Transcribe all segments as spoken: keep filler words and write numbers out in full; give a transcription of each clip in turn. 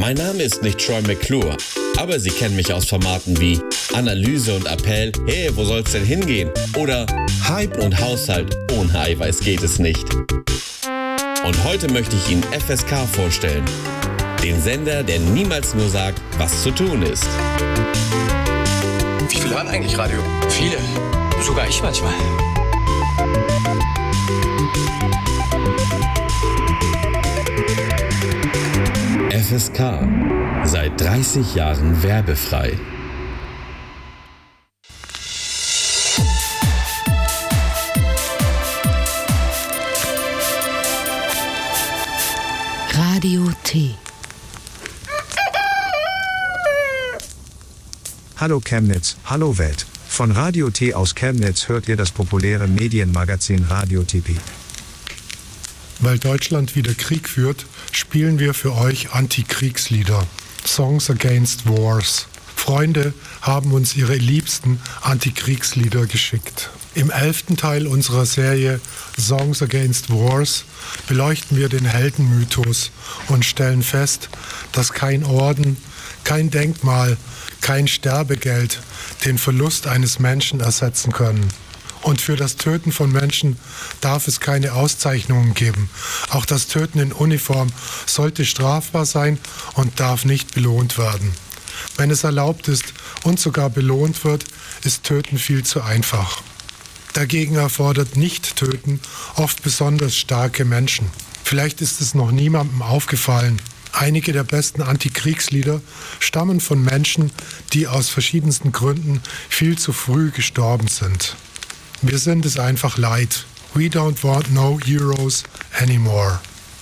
Mein Name ist nicht Troy McClure, aber Sie kennen mich aus Formaten wie Analyse und Appell, hey, wo soll's denn hingehen? Oder Hype und Haushalt, ohne Eiweiß geht es nicht. Und heute möchte ich Ihnen F S K vorstellen. Den Sender, der niemals nur sagt, was zu tun ist. Wie viele hören eigentlich Radio? Viele. Sogar ich manchmal. F S K. Seit dreißig Jahren werbefrei. Radio T. Hallo Chemnitz, hallo Welt. Von Radio T aus Chemnitz hört ihr das populäre Medienmagazin Radio T P. Weil Deutschland wieder Krieg führt, spielen wir für euch Antikriegslieder. Songs Against Wars. Freunde haben uns ihre liebsten Antikriegslieder geschickt. Im elften Teil unserer Serie Songs Against Wars beleuchten wir den Heldenmythos und stellen fest, dass kein Orden, kein Denkmal, kein Sterbegeld den Verlust eines Menschen ersetzen können. Und für das Töten von Menschen darf es keine Auszeichnungen geben. Auch das Töten in Uniform sollte strafbar sein und darf nicht belohnt werden. Wenn es erlaubt ist und sogar belohnt wird, ist Töten viel zu einfach. Dagegen erfordert Nicht-Töten oft besonders starke Menschen. Vielleicht ist es noch niemandem aufgefallen. Einige der besten Antikriegslieder stammen von Menschen, die aus verschiedensten Gründen viel zu früh gestorben sind. Wir sind es einfach leid. We don't want no heroes anymore.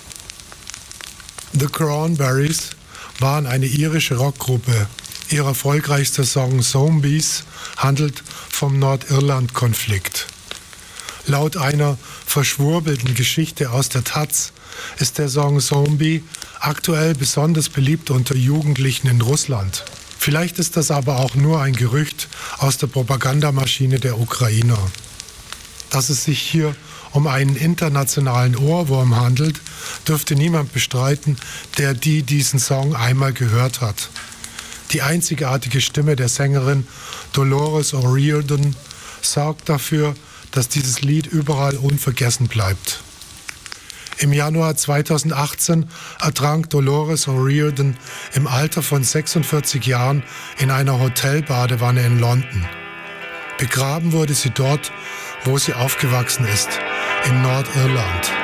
The Cranberries waren eine irische Rockgruppe. Ihr erfolgreichster Song Zombies handelt vom Nordirland-Konflikt. Laut einer verschwurbelten Geschichte aus der Taz ist der Song Zombie aktuell besonders beliebt unter Jugendlichen in Russland. Vielleicht ist das aber auch nur ein Gerücht aus der Propagandamaschine der Ukrainer. Dass es sich hier um einen internationalen Ohrwurm handelt, dürfte niemand bestreiten, der die diesen Song einmal gehört hat. Die einzigartige Stimme der Sängerin Dolores O'Riordan sorgt dafür, dass dieses Lied überall unvergessen bleibt. Im Januar zweitausendachtzehn ertrank Dolores O'Riordan im Alter von sechsundvierzig Jahren in einer Hotelbadewanne in London. Begraben wurde sie dort, wo sie aufgewachsen ist, in Nordirland.